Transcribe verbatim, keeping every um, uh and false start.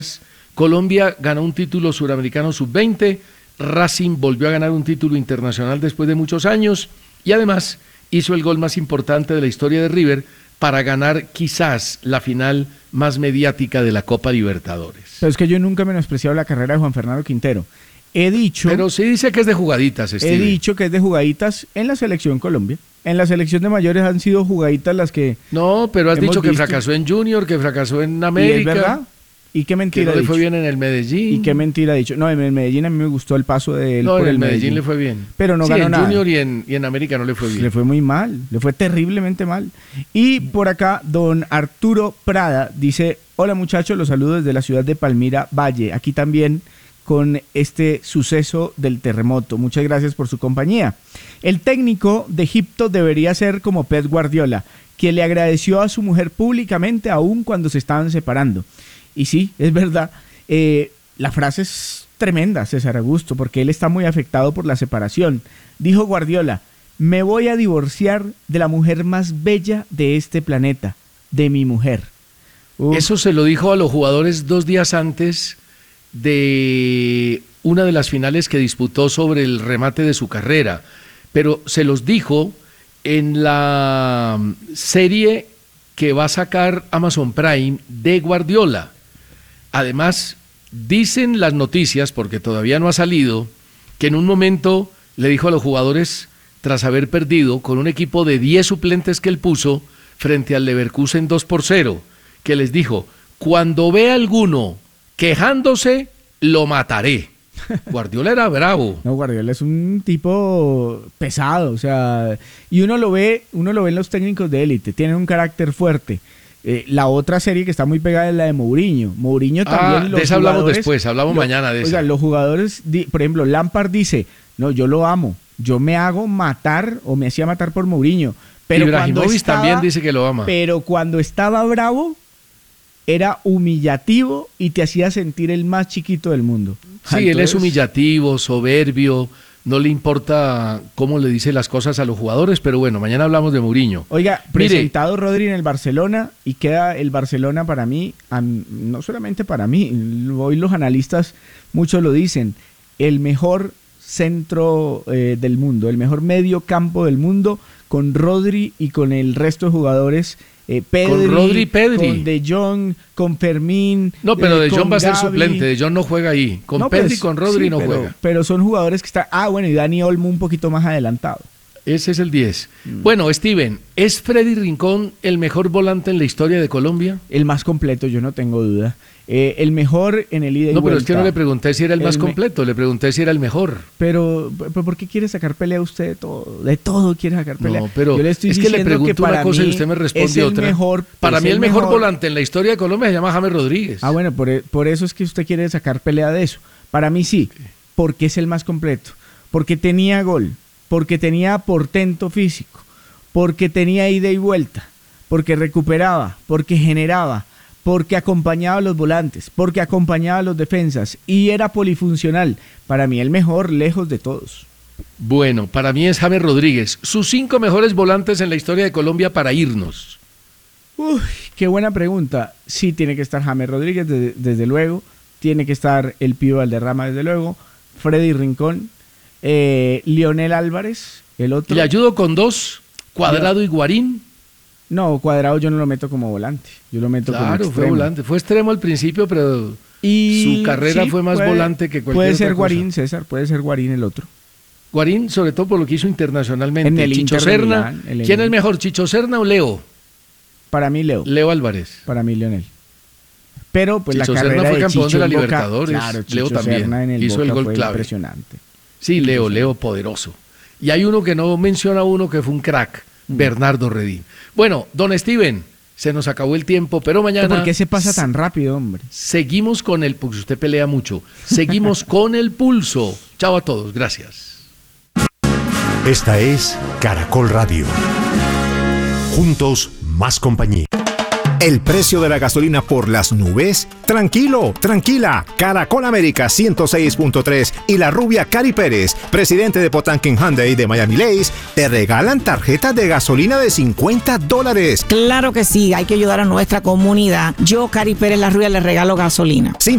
Colombia ganó un título suramericano sub veinte, Racing volvió a ganar un título internacional después de muchos años y además hizo el gol más importante de la historia de River para ganar quizás la final más mediática de la Copa Libertadores. Pero es que yo nunca he menospreciado la carrera de Juan Fernando Quintero. He dicho... Pero sí dice que es de jugaditas, Steve. He dicho que es de jugaditas en la selección Colombia. En la selección de mayores han sido jugaditas las que... No, pero has dicho que visto. fracasó en Junior, que fracasó en América. ¿Y es verdad? ¿Y qué mentira que no ha le fue dicho? bien en el Medellín. ¿Y qué mentira ha dicho? No, en el Medellín a mí me gustó el paso de él no, por en el el Medellín, Medellín le fue bien. Pero no sí, ganó en nada. Junior y en, y en América no le fue bien. Le fue muy mal, le fue terriblemente mal. Y por acá, don Arturo Prada dice: hola muchachos, los saludo desde la ciudad de Palmira Valle. Aquí también con este suceso del terremoto. Muchas gracias por su compañía. El técnico de Egipto debería ser como Pep Guardiola, que le agradeció a su mujer públicamente aún cuando se estaban separando. Y sí, es verdad, eh, la frase es tremenda, César Augusto, porque él está muy afectado por la separación. Dijo Guardiola: me voy a divorciar de la mujer más bella de este planeta, de mi mujer. Uf. Eso se lo dijo a los jugadores dos días antes de una de las finales que disputó sobre el remate de su carrera, pero se los dijo en la serie que va a sacar Amazon Prime de Guardiola. Además, dicen las noticias, porque todavía no ha salido, que en un momento le dijo a los jugadores, tras haber perdido con un equipo de diez suplentes que él puso frente al Leverkusen dos por cero, que les dijo: cuando vea alguno quejándose, lo mataré. Guardiola era bravo. No, Guardiola es un tipo pesado, o sea, y uno lo ve, uno lo ve en los técnicos de élite, tienen un carácter fuerte. Eh, la otra serie que está muy pegada es la de Mourinho. Mourinho también. Ah, los de esa hablamos jugadores, después, hablamos lo, mañana de eso. Oiga, los jugadores, di, por ejemplo, Lampard dice: no, yo lo amo, yo me hago matar o me hacía matar por Mourinho. Pero cuando estaba, también dice que lo ama. Pero cuando estaba bravo, era humillativo y te hacía sentir el más chiquito del mundo. Sí, Entonces, él es humillativo, soberbio, no le importa cómo le dice las cosas a los jugadores, pero bueno, mañana hablamos de Mourinho. Oiga, presentado Mire, Rodri en el Barcelona, y queda el Barcelona para mí, no solamente para mí, hoy los analistas muchos lo dicen, el mejor centro eh, del mundo, el mejor medio campo del mundo, con Rodri y con el resto de jugadores. Eh, Pedri, con Rodri Pedri. Con De Jong, con Fermín. No, pero eh, De Jong va a ser Gavi. suplente, De Jong no juega ahí. Con no, Pedri pues, y con Rodri sí, no pero, juega. Pero son jugadores que están... Ah, bueno, y Dani Olmo un poquito más adelantado. Ese es el diez. Mm. Bueno, Steven, ¿es Freddy Rincón el mejor volante en la historia de Colombia? El más completo, yo no tengo duda. Eh, el mejor en el ida y No, vuelta. pero es que no le pregunté si era el, el más me... completo, le pregunté si era el mejor. Pero, pero ¿por qué quiere sacar pelea usted de todo? De todo quiere sacar pelea. No, pero yo le estoy es que le pregunto que una cosa y usted me responde otra. Mejor, para mí el, el mejor, mejor volante en la historia de Colombia se llama James Rodríguez. Ah, bueno, por, por eso es que usted quiere sacar pelea de eso. Para mí sí, porque es el más completo. Porque tenía gol, porque tenía portento físico, porque tenía ida y vuelta, porque recuperaba, porque generaba, porque acompañaba a los volantes, porque acompañaba a los defensas y era polifuncional. Para mí el mejor, lejos de todos. Bueno, para mí es James Rodríguez. Sus cinco mejores volantes en la historia de Colombia para irnos. Uy, qué buena pregunta. Sí, tiene que estar James Rodríguez, desde, desde luego. Tiene que estar el Pío Valderrama, desde luego. Freddy Rincón. Eh, Lionel Álvarez, el otro. Le ayudo con dos, Cuadrado y Guarín. No, Cuadrado yo no lo meto como volante, yo lo meto claro, como extremo. Claro, fue volante, fue extremo al principio, pero y su carrera sí, fue más puede, volante que cualquier Puede ser otra Guarín, cosa. César, puede ser Guarín el otro. Guarín, sobre todo por lo que hizo internacionalmente. En el Chicho Inter de Serna, Milán, el ¿quién es mejor, Chicho Serna o Leo? Para mí Leo. Leo Álvarez. Para mí Lionel. Pero pues Chicho la carrera Serna fue de campeón Chicho de la Boca, Libertadores. claro, Leo Chicho también Serna en el hizo Boca el gol fue clave. Impresionante. Sí, Leo, Leo poderoso. Y hay uno que no menciona uno que fue un crack, mm. Bernardo Redín. Bueno, don Steven, se nos acabó el tiempo, pero mañana... ¿Por qué se pasa tan rápido, hombre? Seguimos con el... porque usted pelea mucho. Seguimos con el pulso. Chao a todos, gracias. Esta es Caracol Radio. Juntos, más compañía. ¿El precio de la gasolina por las nubes? Tranquilo, tranquila. Caracol América ciento seis punto tres y la rubia Cari Pérez, presidente de Potanken Hyundai de Miami Lakes, te regalan tarjetas de gasolina de cincuenta dólares. Claro que sí, hay que ayudar a nuestra comunidad. Yo, Cari Pérez, la rubia, le regalo gasolina.